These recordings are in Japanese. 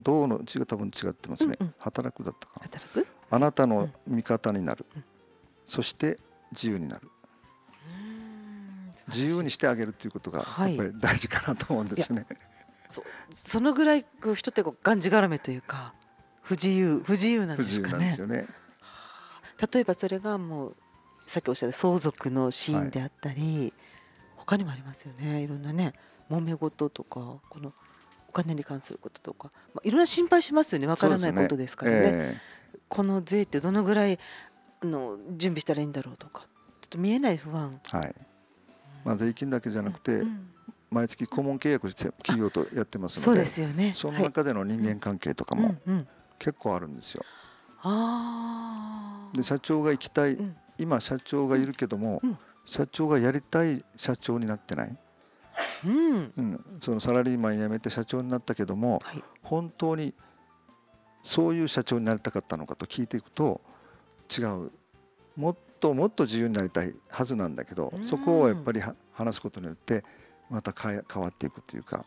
銅の字が多分違ってますね、 うんうん、 働くだったかな。 働く、 あなたの味方になる、そして自由になる。自由にしてあげるということがやっぱり大事かなと思うんですよね。 そのぐらい人ってがんじがらめというか不自由なんですかね。 不自由なんですよね。 例えばそれがもうさっきおっしゃった相続のシーンであったり、他にもありますよね。いろんなね揉め事とかこのお金に関することとか、いろんな心配しますよね。わからないことですからね。この税ってどのぐらい準備したらいいんだろうとかちょっと見えない不安、 税金だけじゃなくて、毎月顧問契約して企業とやってますので、 そうですよね。 その中での人間関係とかも結構あるんですよ。で社長が行きたい、今社長がいるけども、社長がやりたい社長になってない、そのサラリーマン辞めて社長になったけども、本当にそういう社長になりたかったのかと聞いていくと違う、もっともっと自由になりたいはずなんだけど、そこをやっぱり話すことによってまた変わっていくというか。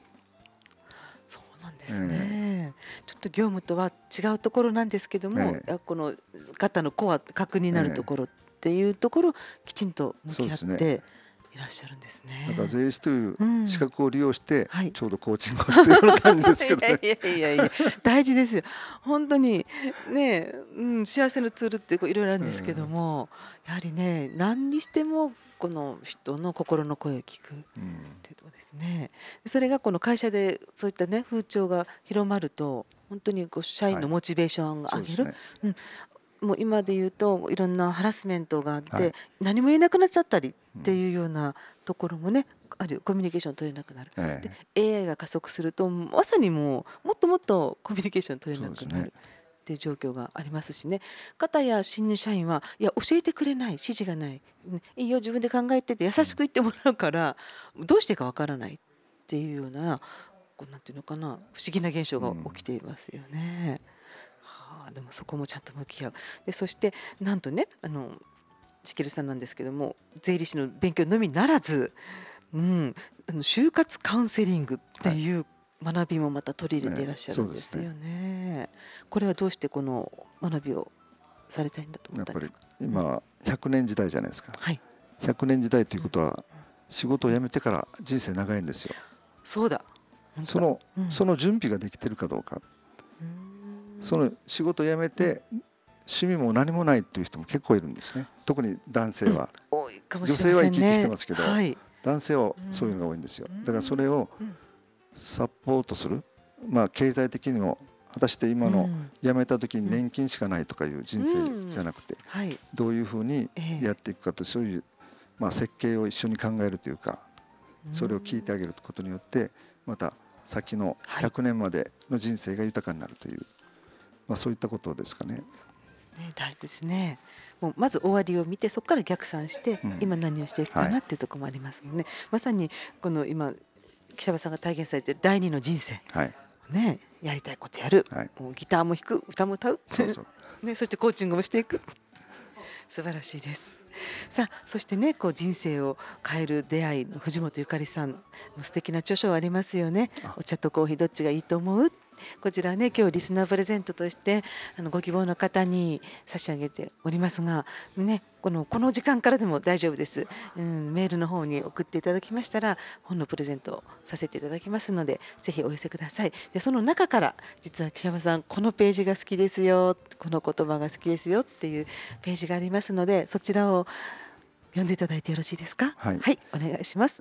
そうなんですね、ちょっと業務とは違うところなんですけども、この方のコア核になるところっていうところをきちんと向き合っていらっしゃるんですね。 だから税理士という資格を利用してちょうどコーチングをしているような感じですけどね。 いや大事ですよ本当にね、幸せのツールっていろいろあるんですけども、やはりね何にしてもこの人の心の声を聞くっていうところですね。それがこの会社でそういったね風潮が広まると本当に社員のモチベーションを上げる、もう今で言うといろんなハラスメントがあって、何も言えなくなっちゃったりっていうようなところもね、あるコミュニケーション取れなくなる、で AI が加速するとまさにもっともっとコミュニケーション取れなくなるっていう状況がありますしね。方や新入社員はいや教えてくれない、指示がない、いいよ自分で考えてって優しく言ってもらうから、どうしてかわからないっていうようななんていうのかな、不思議な現象が起きていますよね。でもそこもちゃんと向き合う。でそしてなんとねシケルさんなんですけども、税理士の勉強のみならず、就活カウンセリングっていう学びもまた取り入れていらっしゃるんですよね。これはどうしてこの学びをされたいんだと思ったんですか。 やっぱり今100年時代じゃないですか。100年時代ということは仕事を辞めてから人生長いんですよ。 そうだ。 その準備ができてるかどうか。その仕事を辞めて趣味も何もないという人も結構いるんですね。特に男性は、女性は生き生きしてますけど、男性はそういうのが多いんですよ。だからそれをサポートする、経済的にも果たして今の辞めた時に年金しかないとかいう人生じゃなくて、どういうふうにやっていくかと、そういう設計を一緒に考えるというか、それを聞いてあげることによってまた先の100年までの人生が豊かになるという、そういったことですかね。 大事ですね。もうまず終わりを見てそこから逆算して、今何をしていくかなっていうところもありますもんね。まさにこの今岸場さんが体現されている第二の人生、やりたいことやる、もうギターも弾く、歌も歌うそしてコーチングもしていく素晴らしいです。さあそしてね、人生を変える出会いの藤本ゆかりさんの素敵な著書ありますよね。お茶とコーヒーどっちがいいと思う。こちらね今日リスナープレゼントとしてご希望の方に差し上げておりますがね、この時間からでも大丈夫です。メールの方に送っていただきましたら本のプレゼントをさせていただきますので、ぜひお寄せください。でその中から実は岸山さんこのページが好きですよ、この言葉が好きですよっていうページがありますので、そちらを読んでいただいてよろしいですか。はい、お願いします。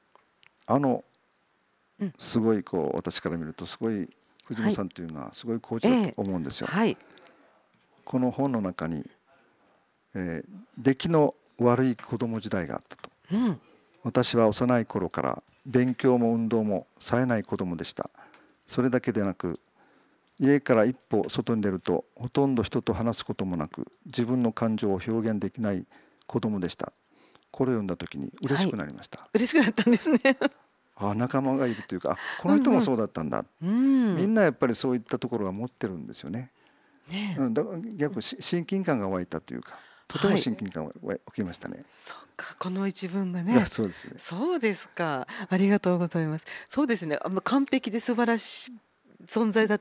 すごい私から見るとすごい藤本さんというのはすごいコーチだと思うんですよ。この本の中に、出来の悪い子供時代があったと、私は幼い頃から勉強も運動も冴えない子供でした。それだけでなく家から一歩外に出るとほとんど人と話すこともなく自分の感情を表現できない子供でした。これを読んだ時に嬉しくなりました。 嬉しくなったんですね。 仲間がいるというか、この人もそうだったんだ、みんなやっぱりそういったところが持ってるんですよね。だから逆に親近感が湧いたというか、とても親近感が湧きましたね。 そうか、この一文がね。 そうですね。 そうですか、ありがとうございます。そうですね、完璧で素晴らし存在だ